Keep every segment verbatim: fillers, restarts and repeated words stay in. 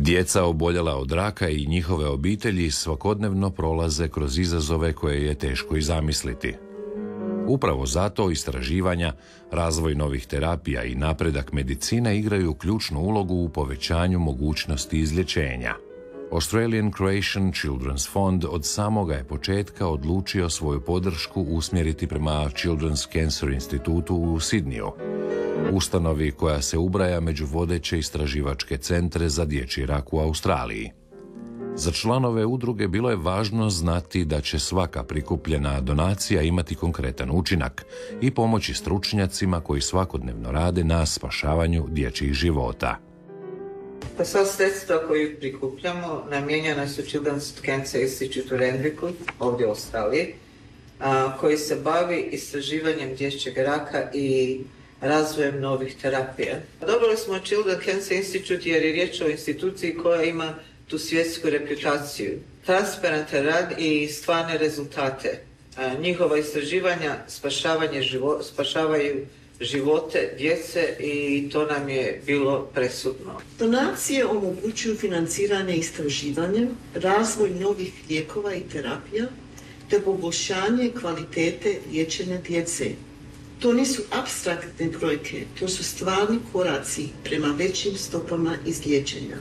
Djeca oboljela od raka i njihove obitelji svakodnevno prolaze kroz izazove koje je teško i zamisliti. Upravo zato istraživanja, razvoj novih terapija i napredak medicine igraju ključnu ulogu u povećanju mogućnosti izlječenja. Australian Croatian Children's Fund od samoga je početka odlučio svoju podršku usmjeriti prema Children's Cancer Institutu u Sidniju, ustanovi koja se ubraja među vodeće istraživačke centre za dječji rak u Australiji. Za članove udruge bilo je važno znati da će svaka prikupljena donacija imati konkretan učinak i pomoći stručnjacima koji svakodnevno rade na spašavanju dječjih života. Pa sva sredstva koju prikupljamo namijenjena su Children's Cancer Institute u Randwicku, ovdje u Australiji, a, koji se bavi istraživanjem dječjeg raka i razvojem novih terapija. Dobili smo Children's Cancer Institute jer je riječ o instituciji koja ima tu svjetsku reputaciju, transparentan rad i stvarne rezultate. A, njihova istraživanja spašavanje živo, spašavaju živote djece i to nam je bilo presudno. Donacije omogućuju financiranje istraživanja, razvoj novih lijekova i terapija, te poboljšanje kvalitete liječenja djece. To nisu apstraktne brojke, to su stvarni koraci prema većim stopama izliječenja.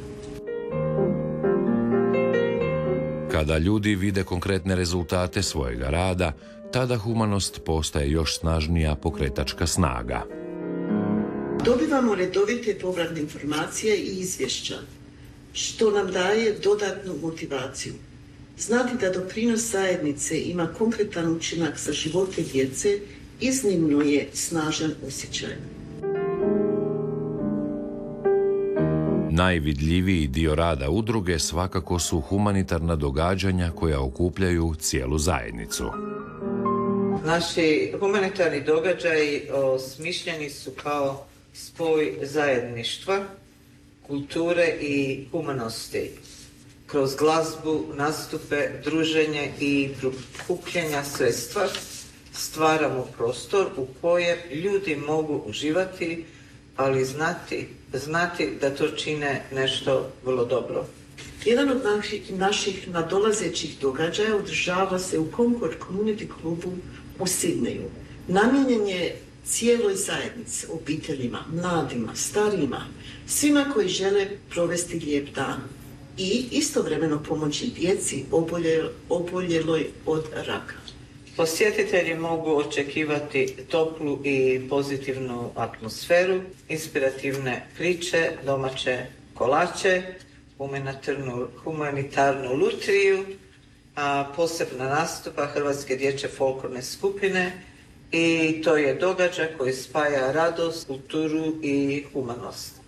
Kada ljudi vide konkretne rezultate svojega rada, tada humanost postaje još snažnija pokretačka snaga. Dobivamo redovite povratne informacije i izvješća, što nam daje dodatnu motivaciju. Znati da doprinos zajednice ima konkretan učinak za živote djece iznimno je snažan osjećaj. Najvidljiviji dio rada udruge svakako su humanitarna događanja koja okupljaju cijelu zajednicu. Naši humanitarni događaji osmišljeni su kao spoj zajedništva, kulture i humanosti. Kroz glazbu, nastupe, druženje i prikupljanja sredstva stvaramo prostor u kojem ljudi mogu uživati, ali znati, znati da to čine nešto vrlo dobro. Jedan od naših, naših nadolazećih događaja održava se u Concord Community klubu u Sidneju. Namijenjen je cijeloj zajednici, obiteljima, mladima, starijima, svima koji žele provesti lijep dan i istovremeno pomoći djeci oboljeloj, oboljeloj od raka. Posjetitelji mogu očekivati toplu i pozitivnu atmosferu, inspirativne priče, domaće kolače, humanitarnu, humanitarnu lutriju, a posebna nastupa Hrvatske dječje folklorne skupine i to je događaj koji spaja radost, kulturu i humanost.